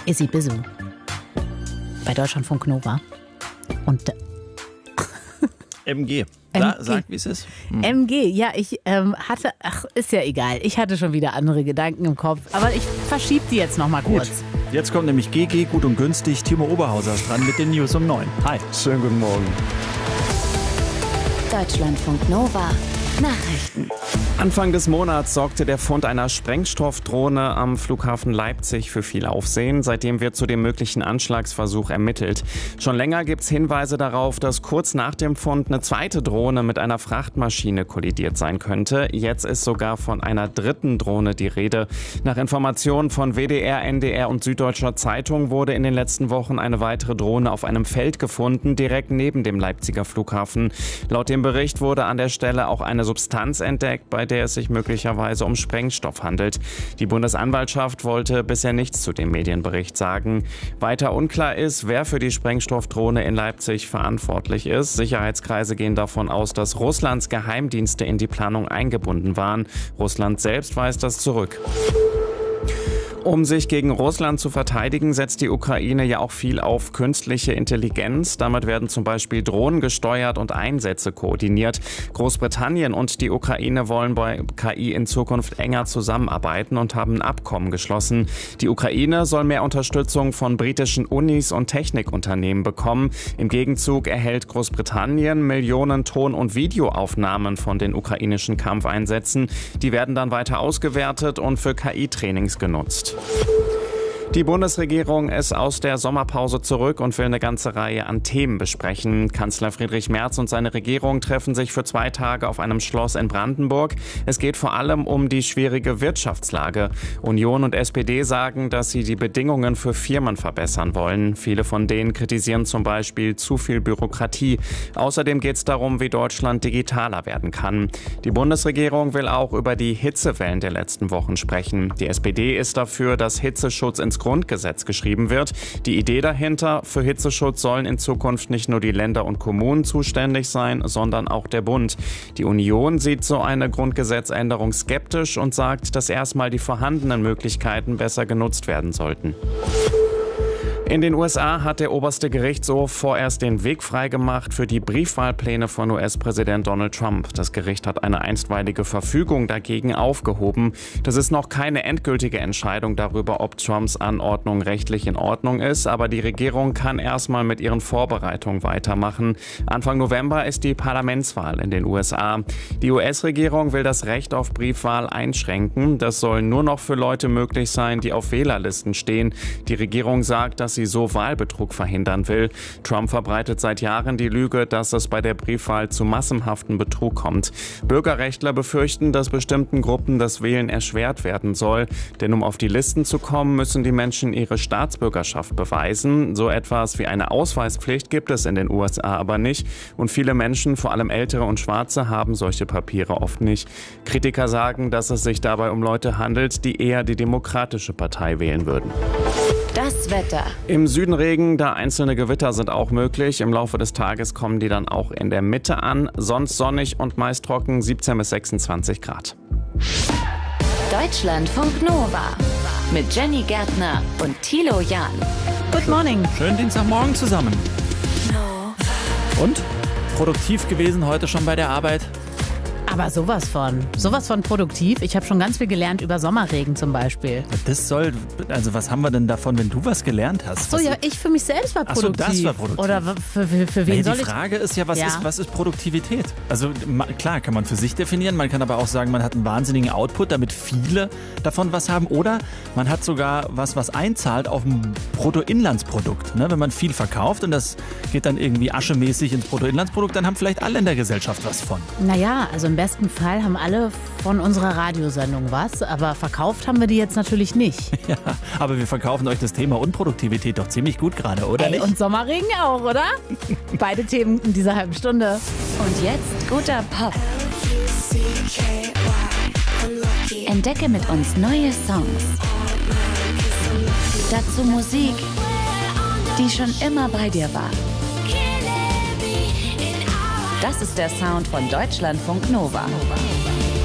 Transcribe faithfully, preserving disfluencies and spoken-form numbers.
Izzy Bisu bei Deutschlandfunk Nova. Und äh, M G. Da, sag, wie es ist. Hm. M G, ja, ich ähm, hatte, ach, ist ja egal. Ich hatte schon wieder andere Gedanken im Kopf. Aber ich verschiebe die jetzt noch mal kurz. Gut. Jetzt kommt nämlich G G, gut und günstig. Timo Oberhauser ist dran mit den News um neun. Hi. Schönen guten Morgen. Deutschlandfunk Nova. Nachrichten. Anfang des Monats sorgte der Fund einer Sprengstoffdrohne am Flughafen Leipzig für viel Aufsehen. Seitdem wird zu dem möglichen Anschlagsversuch ermittelt. Schon länger gibt es Hinweise darauf, dass kurz nach dem Fund eine zweite Drohne mit einer Frachtmaschine kollidiert sein könnte. Jetzt ist sogar von einer dritten Drohne die Rede. Nach Informationen von W D R, N D R und Süddeutscher Zeitung wurde in den letzten Wochen eine weitere Drohne auf einem Feld gefunden, direkt neben dem Leipziger Flughafen. Laut dem Bericht wurde an der Stelle auch eine Substanz entdeckt, bei der es sich möglicherweise um Sprengstoff handelt. Die Bundesanwaltschaft wollte bisher nichts zu dem Medienbericht sagen. Weiter unklar ist, wer für die Sprengstoffdrohne in Leipzig verantwortlich ist. Sicherheitskreise gehen davon aus, dass Russlands Geheimdienste in die Planung eingebunden waren. Russland selbst weist das zurück. Um sich gegen Russland zu verteidigen, setzt die Ukraine ja auch viel auf künstliche Intelligenz. Damit werden zum Beispiel Drohnen gesteuert und Einsätze koordiniert. Großbritannien und die Ukraine wollen bei K I in Zukunft enger zusammenarbeiten und haben ein Abkommen geschlossen. Die Ukraine soll mehr Unterstützung von britischen Unis und Technikunternehmen bekommen. Im Gegenzug erhält Großbritannien Millionen Ton- und Videoaufnahmen von den ukrainischen Kampfeinsätzen. Die werden dann weiter ausgewertet und für K I-Trainings genutzt. Die Bundesregierung ist aus der Sommerpause zurück und will eine ganze Reihe an Themen besprechen. Kanzler Friedrich Merz und seine Regierung treffen sich für zwei Tage auf einem Schloss in Brandenburg. Es geht vor allem um die schwierige Wirtschaftslage. Union und S P D sagen, dass sie die Bedingungen für Firmen verbessern wollen. Viele von denen kritisieren zum Beispiel zu viel Bürokratie. Außerdem geht es darum, wie Deutschland digitaler werden kann. Die Bundesregierung will auch über die Hitzewellen der letzten Wochen sprechen. Die S P D ist dafür, dass Hitzeschutz ins Grundgesetz geschrieben wird. Die Idee dahinter: Für Hitzeschutz sollen in Zukunft nicht nur die Länder und Kommunen zuständig sein, sondern auch der Bund. Die Union sieht so eine Grundgesetzänderung skeptisch und sagt, dass erstmal die vorhandenen Möglichkeiten besser genutzt werden sollten. In den U S A hat der oberste Gerichtshof vorerst den Weg freigemacht für die Briefwahlpläne von U S-Präsident Donald Trump. Das Gericht hat eine einstweilige Verfügung dagegen aufgehoben. Das ist noch keine endgültige Entscheidung darüber, ob Trumps Anordnung rechtlich in Ordnung ist, aber die Regierung kann erstmal mit ihren Vorbereitungen weitermachen. Anfang November ist die Parlamentswahl in den U S A. Die U S-Regierung will das Recht auf Briefwahl einschränken. Das soll nur noch für Leute möglich sein, die auf Wählerlisten stehen. Die Regierung sagt, dass sie so Wahlbetrug verhindern will. Trump verbreitet seit Jahren die Lüge, dass es bei der Briefwahl zu massenhaftem Betrug kommt. Bürgerrechtler befürchten, dass bestimmten Gruppen das Wählen erschwert werden soll. Denn um auf die Listen zu kommen, müssen die Menschen ihre Staatsbürgerschaft beweisen. So etwas wie eine Ausweispflicht gibt es in den U S A aber nicht. Und viele Menschen, vor allem Ältere und Schwarze, haben solche Papiere oft nicht. Kritiker sagen, dass es sich dabei um Leute handelt, die eher die Demokratische Partei wählen würden. Das Wetter. Im Süden Regen, da einzelne Gewitter sind auch möglich. Im Laufe des Tages kommen die dann auch in der Mitte an. Sonst sonnig und meist trocken, siebzehn bis sechsundzwanzig Grad. Deutschlandfunk Nova mit Jenny Gärtner und Thilo Jahn. Good morning. Schönen Dienstagmorgen zusammen. Und? Produktiv gewesen heute schon bei der Arbeit? Aber sowas von. Sowas von produktiv. Ich habe schon ganz viel gelernt über Sommerregen zum Beispiel. Das soll, also was haben wir denn davon, wenn du was gelernt hast? So, was ja, ich für mich selbst war produktiv. Ach so, das war produktiv. Oder für, für, für wen naja, soll die ich... Die Frage ist ja, was, ja. Ist, was ist Produktivität? Also ma, klar, kann man für sich definieren, man kann aber auch sagen, man hat einen wahnsinnigen Output, damit viele davon was haben. Oder man hat sogar was, was einzahlt auf ein Bruttoinlandsprodukt. Ne? Wenn man viel verkauft und das geht dann irgendwie aschemäßig ins Bruttoinlandsprodukt, dann haben vielleicht alle in der Gesellschaft was von. Naja, also im besten Fall haben alle von unserer Radiosendung was, aber verkauft haben wir die jetzt natürlich nicht. Ja, aber wir verkaufen euch das Thema Unproduktivität doch ziemlich gut gerade, oder Ey, nicht? Und Sommerregen auch, oder? Beide Themen in dieser halben Stunde. Und jetzt guter Pop. Entdecke mit uns neue Songs. Dazu Musik, die schon immer bei dir war. Das ist der Sound von Deutschlandfunk Nova.